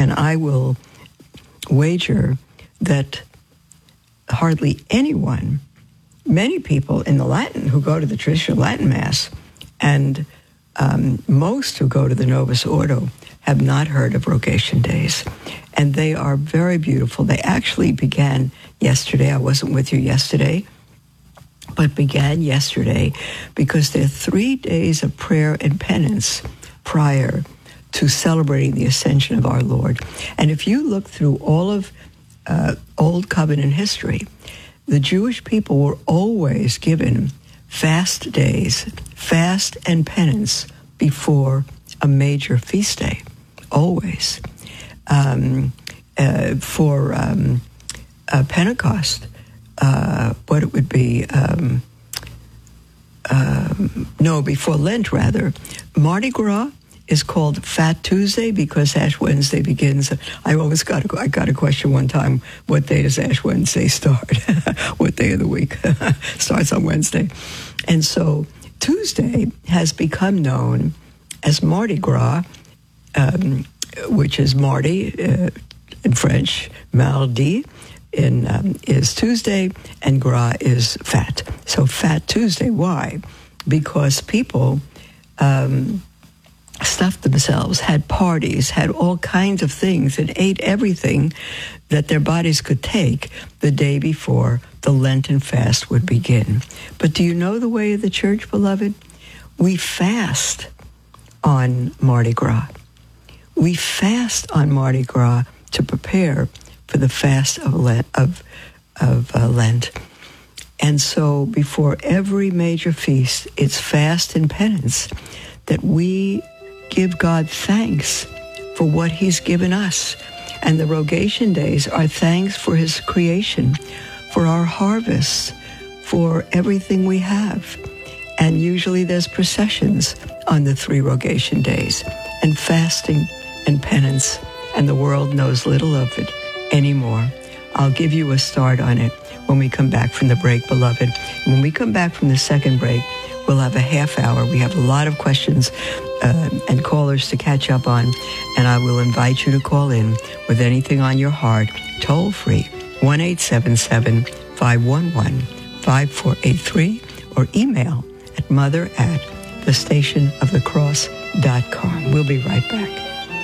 and I will wager that hardly anyone, many people in the Latin who go to the traditional Latin Mass, and most who go to the Novus Ordo, have not heard of Rogation Days. And they are very beautiful. They actually began yesterday. I wasn't with you yesterday, but began yesterday because they're 3 days of prayer and penance prior to celebrating the ascension of our Lord. And if you look through all of Old Covenant history, the Jewish people were always given fast days, fast and penance before a major feast day, always. For Pentecost, what it would be, before Lent, rather, Mardi Gras is called Fat Tuesday because Ash Wednesday begins. I got a question one time, what day does Ash Wednesday start? What day of the week? Starts on Wednesday. And so Tuesday has become known as Mardi Gras, which is Mardi in French, Mardi is Tuesday, and Gras is fat. So Fat Tuesday, why? Because people stuffed themselves, had parties, had all kinds of things, and ate everything that their bodies could take the day before the Lenten fast would begin. But do you know the way of the church, beloved? We fast on Mardi Gras. We fast on Mardi Gras to prepare for the fast of Lent. And so before every major feast, it's fast and penance that we give God thanks for what he's given us. And the Rogation Days are thanks for his creation, for our harvests, for everything we have. And usually there's processions on the 3 Rogation Days, and fasting and penance, and the world knows little of it anymore. I'll give you a start on it when we come back from the break, beloved. When we come back from the second break, we'll have a half hour. We have a lot of questions and callers to catch up on, and I will invite you to call in with anything on your heart, toll free, 1-877-511-5483, or email at mother@thestationofthecross.com. We'll be right back.